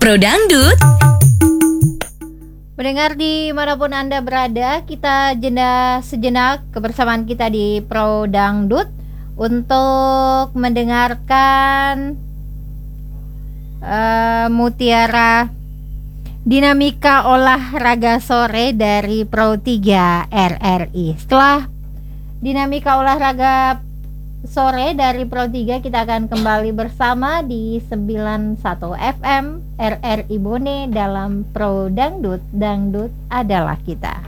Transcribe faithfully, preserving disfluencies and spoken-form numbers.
Pro Dangdut. Mendengar dimanapun Anda berada, kita jeda sejenak kebersamaan kita di Pro Dangdut untuk mendengarkan uh, Mutiara Dinamika Olahraga Sore dari Pro tiga R R I. Setelah Dinamika Olahraga Sore dari Pro tiga, kita akan kembali bersama di sembilan puluh satu F M R R I Bone dalam Pro Dangdut. Dangdut adalah kita.